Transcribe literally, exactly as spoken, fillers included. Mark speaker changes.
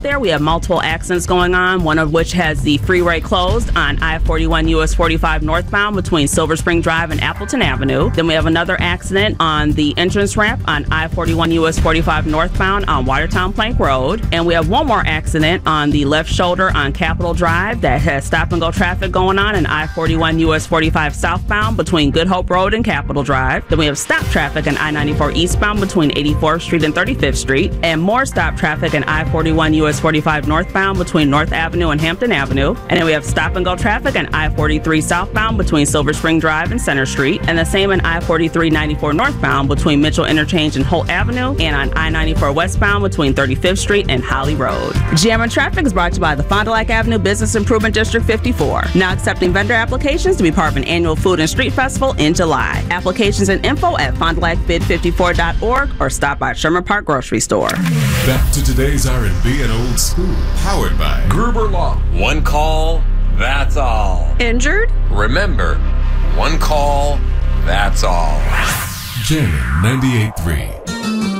Speaker 1: There we have multiple accidents going on, one of which has the freeway closed on I forty-one U S forty-five northbound between Silver Spring Drive and Appleton Avenue. Then we have another accident on the entrance ramp on I forty-one U S forty-five northbound on Watertown Plank Road. And we have one more accident on the left shoulder on Capitol Drive that has stop and go traffic going on in I forty-one U S forty-five southbound between Good Hope Road and Capitol Drive. Then we have stop traffic in I ninety-four eastbound between eighty-fourth Street and thirty-fifth Street. And more stop traffic in I forty-one U S forty-five northbound between North Avenue and Hampton Avenue. And then we have stop and go traffic in I forty-three southbound between Silver Spring Drive and Center Street. And the same in I forty-three ninety-four northbound between Mitchell Interchange and Holt Avenue. And on I ninety-four westbound between thirty-fifth Street and Holly Road. Jam and Traffic is brought to you by the Fond du Lac Avenue Business Improvement District fifty-four. Now accepting vendor applications to be part of an annual food and street festival in July. Applications and info at fond du lac bid fifty-four dot org or stop by Sherman Park Grocery Store.
Speaker 2: Back to today's R and B and old school. Powered by Gruber Law.
Speaker 3: One call, that's all.
Speaker 4: Injured?
Speaker 3: Remember, one call, that's all.
Speaker 2: Jam ninety-eight point three.